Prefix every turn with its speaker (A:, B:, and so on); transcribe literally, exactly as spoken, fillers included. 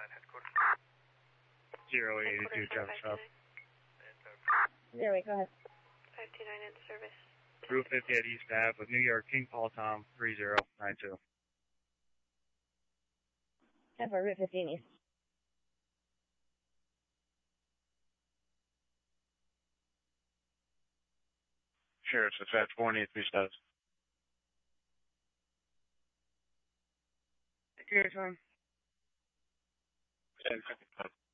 A: zero eight eight two, Travis Shop.
B: Zero eight, go ahead.
C: five two nine in service.
A: Route fifty at East Ave with New York, King Paul Tom, three zero nine two.
B: ten four, Route fifteen East.
A: Sheriff's Dispatch, one eight three status.
B: Zero time.
A: ten fifty-five.